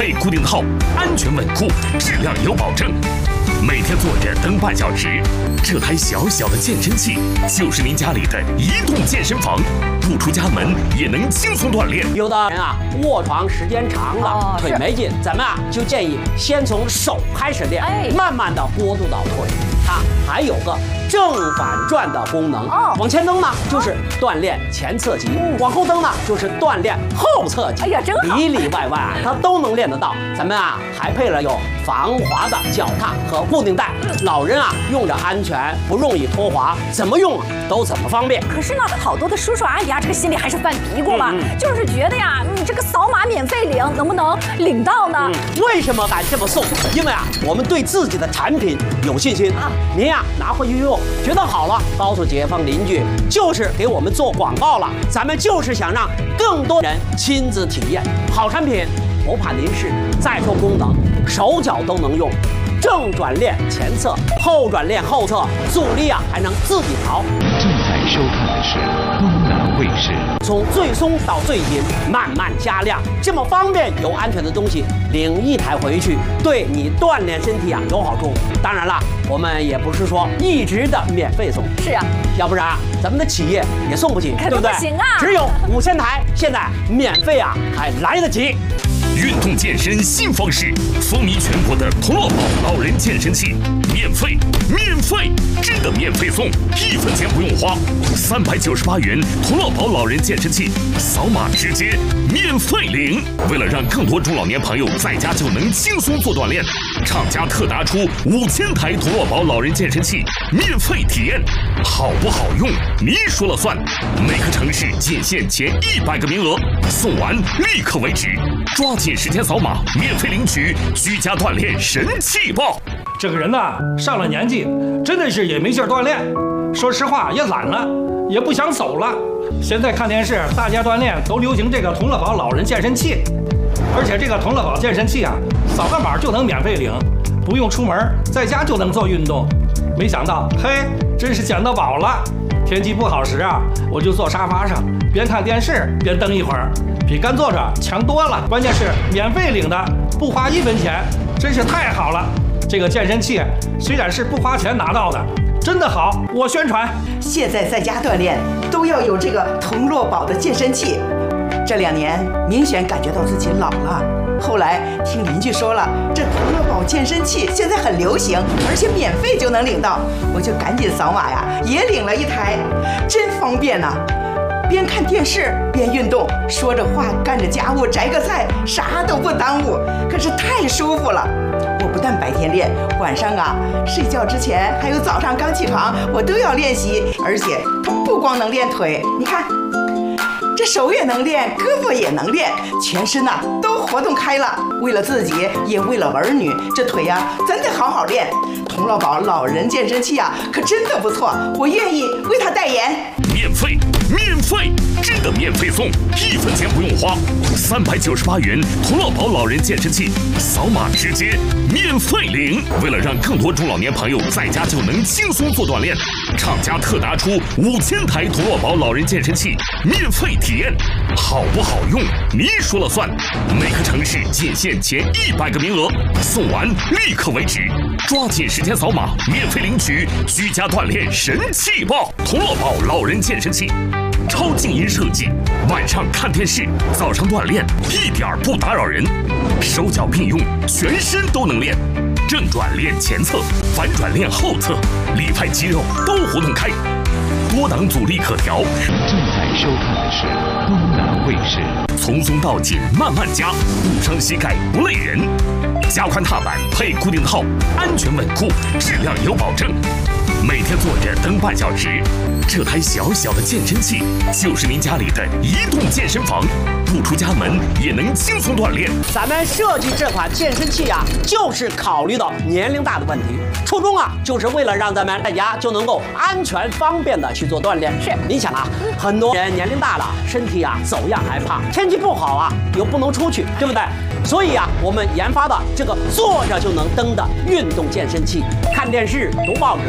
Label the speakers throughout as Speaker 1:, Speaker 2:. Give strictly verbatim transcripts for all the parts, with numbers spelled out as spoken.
Speaker 1: 配固定套，安全稳固，质量有保证。每天坐着蹬半小时，这台小小的健身器就是您家里的移动健身房，不出家门也能轻松锻炼。
Speaker 2: 有的人啊，卧床时间长了，哦、腿没劲，咱们啊就建议先从手开始练，哎、慢慢的过渡到腿。它还有个正反转的功能，哦、往前蹬呢就是锻炼前侧肌，嗯、往后蹬呢就是锻炼后侧肌。哎呀，真好！里里外外啊，它都能练得到。咱们啊还配了有防滑的脚踏和固定带，嗯、老人啊用着安全，不容易脱滑，怎么用都怎么方便。
Speaker 3: 可是呢，好多的叔叔阿姨啊，这个心里还是犯嘀咕吧，嗯嗯、就是觉得呀，你这个扫码免费领，能不能领到呢？嗯、
Speaker 2: 为什么敢这么送？因为啊，我们对自己的产品有信心啊。您呀拿回去用，觉得好了，告诉街坊邻居，就是给我们做广告了。咱们就是想让更多人亲自体验好产品，不怕您试。再说功能，手脚都能用。正转练前侧，后转练后侧，阻力啊还能自己调。
Speaker 4: 正在收看的是东南卫视。
Speaker 2: 从最松到最紧，慢慢加量，这么方便又安全的东西，领一台回去，对你锻炼身体啊有好处。当然了，我们也不是说一直的免费送，
Speaker 3: 是啊，
Speaker 2: 要不然咱们的企业也送不起，
Speaker 3: 对不对？不行啊，
Speaker 2: 只有五千台，现在免费啊还来得及。
Speaker 1: 运动健身新方式，风靡全国的同乐宝老人健身器，免费，免费，真的免费送，一分钱不用花，三百九十八元同乐宝老人健身器，扫码直接免费领。为了让更多中老年朋友在家就能轻松做锻炼，厂家特拿出五千台同乐宝老人健身器免费体验，好不好用您说了算。每个城市仅限前一百个名额，送完立刻为止。抓紧时间扫码，免费领取居家锻炼神器包。
Speaker 5: 这个人呐，上了年纪，真的是也没劲儿锻炼，说实话也懒了，也不想走了。现在看电视，大家锻炼都流行这个同乐宝老人健身器，而且这个同乐宝健身器啊，扫个码就能免费领，不用出门，在家就能做运动。没想到，嘿，真是捡到宝了。天气不好时啊，我就坐沙发上，边看电视边蹬一会儿，比干坐着强多了。关键是免费领的，不花一分钱，真是太好了。这个健身器虽然是不花钱拿到的，真的好，我宣传。
Speaker 6: 现在在家锻炼都要有这个同乐宝的健身器。这两年明显感觉到自己老了，后来听邻居说了，这同乐宝健身器现在很流行，而且免费就能领到，我就赶紧扫码呀，也领了一台，真方便呐、啊！边看电视边运动，说着话干着家务，摘个菜，啥都不耽误，可是太舒服了。我不但白天练，晚上啊睡觉之前还有早上刚起床，我都要练习，而且不光能练腿，你看。这手也能练，胳膊也能练，全身呐、啊、都活动开了。为了自己，也为了儿女，这腿呀、啊、真得好好练。同乐宝老人健身器啊，可真的不错，我愿意为他代言。
Speaker 1: 免费，免费，真的免费送，一分钱不用花，三百九十八元同乐宝老人健身器，扫码直接免费领。为了让更多中老年朋友在家就能轻松做锻炼，厂家特拿出五千台同乐宝老人健身器免费体验，好不好用您说了算。每个城市仅限前一百个名额，送完立刻为止。抓紧时间扫码，免费领取居家锻炼神器包。同乐宝老人健身器，超静音设计，晚上看电视，早上锻炼，一点儿不打扰人。手脚并用，全身都能练。正转练前侧，反转练后侧，里外肌肉都活动开。多档阻力可调。
Speaker 4: 正在收看的是东南卫视。
Speaker 1: 从松到紧慢慢加，不伤膝盖不累人。加宽踏板配固定套，安全稳固，质量有保证。每天坐着蹬半小时，这台小小的健身器就是您家里的移动健身房，不出家门也能轻松锻炼。
Speaker 2: 咱们设计这款健身器啊，就是考虑到年龄大的问题，初衷啊，就是为了让咱们在家就能够安全方便的去做锻炼。是，你想啊，很多人年龄大了，身体啊走样害怕，天气不好啊又不能出去，对不对？所以啊，我们研发的这个坐着就能蹬的运动健身器，看电视、读报纸、看个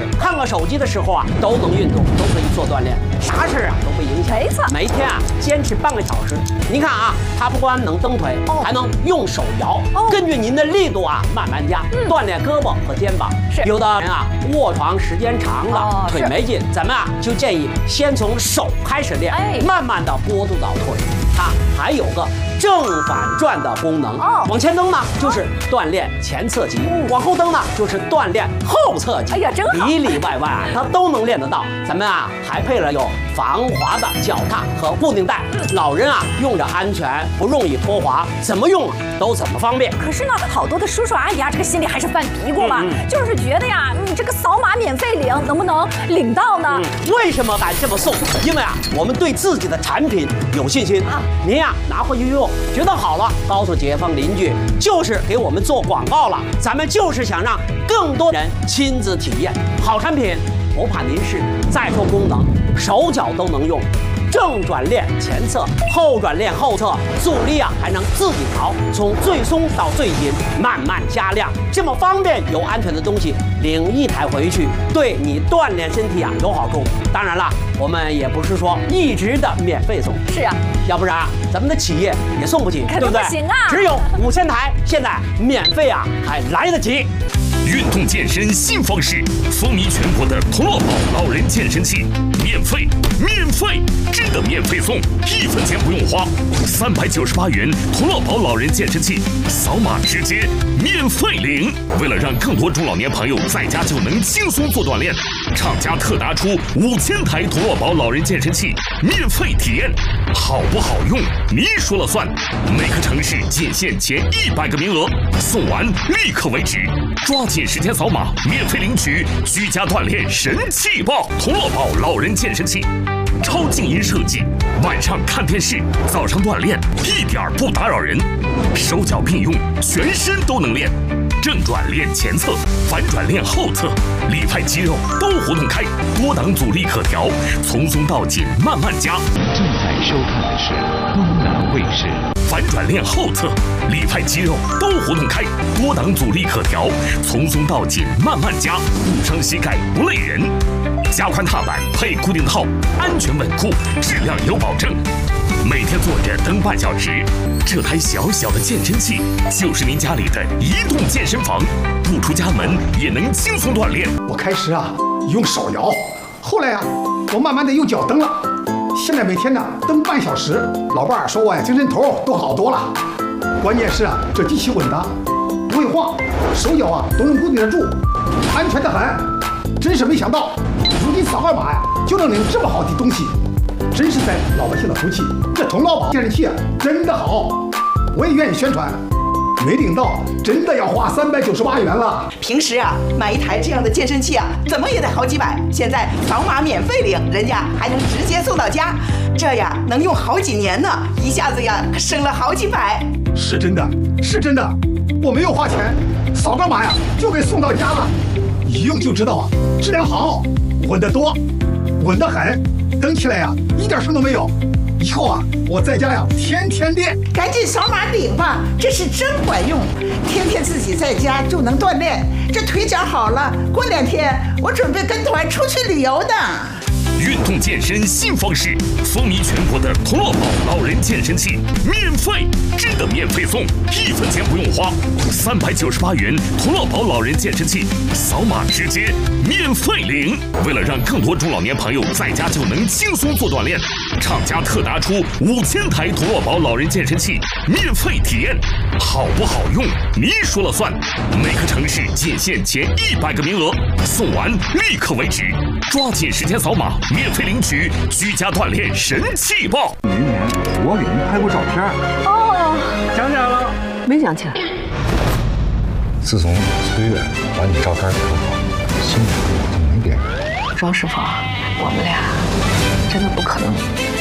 Speaker 2: 了手机的时候啊，都能运动，都可以做锻炼，啥事啊都不影响。
Speaker 3: 没错，
Speaker 2: 每天啊坚持半个小时。您看啊，它不光能蹬腿，哦、还能用手摇，哦、根据您的力度啊慢慢加，嗯、锻炼胳膊和肩膀。
Speaker 3: 是
Speaker 2: 有的人啊卧床时间长了，哦、腿没劲，咱们啊就建议先从手开始练，哎、慢慢的过渡到腿。它还有个正反转的功能，哦、往前蹬呢就是锻炼前侧肌，嗯、往后蹬呢就是锻炼后侧肌。哎呀，真好，里里外外啊它都能练得到。咱们啊还配了有防滑的脚踏和固定带，嗯、老人啊用着安全，不容易脱滑，怎么用都怎么方便。
Speaker 3: 可是呢，好多的叔叔阿姨啊，这个心里还是犯嘀咕吧，嗯嗯、就是觉得呀，你这个扫码免费领能不能领到呢？
Speaker 2: 嗯、为什么敢这么送？因为啊，我们对自己的产品有信心啊。您呀拿回去用，觉得好了，告诉街坊邻居，就是给我们做广告了。咱们就是想让更多人亲自体验好产品，不怕您试。再说功能，手脚都能用。正转练前侧，后转练后侧，阻力啊还能自己调，从最松到最紧，慢慢加量，这么方便又安全的东西，领一台回去，对你锻炼身体啊有好处。当然了，我们也不是说一直的免费送，
Speaker 3: 是啊，
Speaker 2: 要不然啊咱们的企业也送不起，
Speaker 3: 对不对？不行啊，
Speaker 2: 只有五千台，现在免费啊还来得及。
Speaker 1: 运动健身新方式，风靡全国的童乐宝老人健身器，免费，免费，真的免费送，一分钱不用花，三百九十八元童乐宝老人健身器，扫码直接免费领。为了让更多中老年朋友在家就能轻松做锻炼，厂家特拿出五千台童乐宝老人健身器免费体验，好不好用你说了算。每个城市仅限前一百个名额，送完立刻为止。抓紧时间扫码，免费领取居家锻炼神器包童乐宝老人健身器，超静音设计，晚上看电视，早上锻炼一点不打扰人，手脚并用，全身都能练。正转练前侧，反转练后侧，里派肌肉都活动开，多档阻力可调，从松到紧慢慢加。
Speaker 4: 正在收看的是东南卫视。
Speaker 1: 反转练后侧，里派肌肉都活动开，多档阻力可调，从松到紧慢慢加，不伤膝盖不累人。加宽踏板配固定套，安全稳固，质量有保证。每天坐着蹬半小时，这台小小的健身器就是您家里的移动健身房，不出家门也能轻松锻炼。
Speaker 7: 我开始啊用手摇，后来啊我慢慢的用脚蹬了。现在每天呢蹬半小时，老伴儿说我呀精神头都好多了。关键是啊这机器稳当，不会晃，手脚啊都能固定得住，安全得很。真是没想到，如今扫二码呀就能领这么好的东西，真是在老百姓的福气。这童乐宝健身器啊真的好，我也愿意宣传。没领到，真的要花三百九十八元了。
Speaker 6: 平时啊，买一台这样的健身器啊，怎么也得好几百。现在扫码免费领，人家还能直接送到家，这呀能用好几年呢，一下子呀省了好几百。
Speaker 7: 是真的，是真的，我没有花钱，扫个码呀就给送到家了。一用就知道啊，质量好，稳得多，稳得很，蹬起来呀一点声都没有。以后啊，我在家呀天天练，
Speaker 8: 赶紧扫码领吧，这是真管用，天天自己在家就能锻炼，这腿脚好了，过两天我准备跟团出去旅游呢。
Speaker 1: 运动健身新方式，风靡全国的童乐宝老人健身器，免费，真的免费送，一分钱不用花，三百九十八元童乐宝老人健身器，扫码直接免费领。为了让更多中老年朋友在家就能轻松做锻炼，厂家特拿出五千台童乐宝老人健身器免费体验，好不好用你说了算。每个城市仅限前一百个名额，送完立刻为止，抓紧时间扫码。免费领取居家锻炼神器包。
Speaker 9: 年年我给您拍过照片。
Speaker 3: 哦，
Speaker 5: 想起来了？
Speaker 3: 没想起来。
Speaker 9: 自从崔月把你照片给我，心里就没别人。
Speaker 10: 庄师傅，我们俩真的不可能。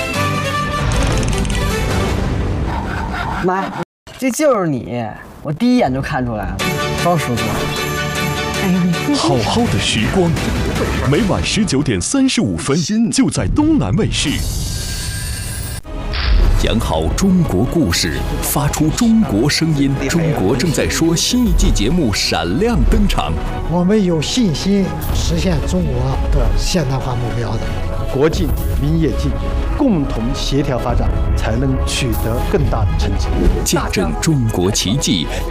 Speaker 11: 妈，这就是你，我第一眼就看出来了，庄师傅。哎呀，你
Speaker 12: 好好的时光，每晚十九点三十五分，就在东南卫视。 讲好中国故事，发出中国声音。中国正在说新一季节目闪亮登场。
Speaker 13: 我们有信心实现中国的现代化目标的。
Speaker 14: 国进民也进，共同协调发展，才能取得更大的成绩。
Speaker 12: 见证中国奇迹，